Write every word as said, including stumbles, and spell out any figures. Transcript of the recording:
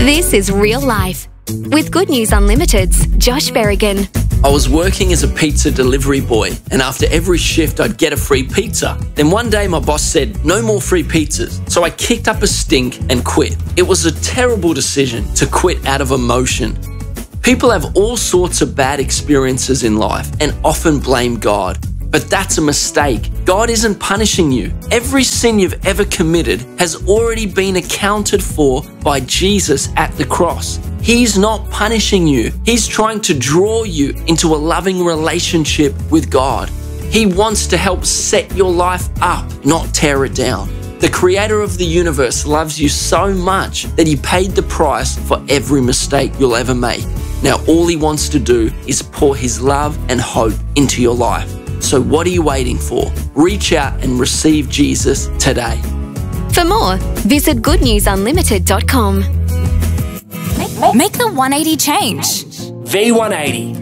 This is Real Life with Good News Unlimited's Josh Berrigan. I was working as a pizza delivery boy, and after every shift I'd get a free pizza. Then one day my boss said, no more free pizzas. So I kicked up a stink and quit. It was a terrible decision to quit out of emotion. People have all sorts of bad experiences in life and often blame God. But that's a mistake. God isn't punishing you. Every sin you've ever committed has already been accounted for by Jesus at the cross. He's not punishing you. He's trying to draw you into a loving relationship with God. He wants to help set your life up, not tear it down. The Creator of the universe loves you so much that He paid the price for every mistake you'll ever make. Now all He wants to do is pour His love and hope into your life. So what are you waiting for? Reach out and receive Jesus today. For more, visit good news unlimited dot com. Make the one eighty change. V one eighty.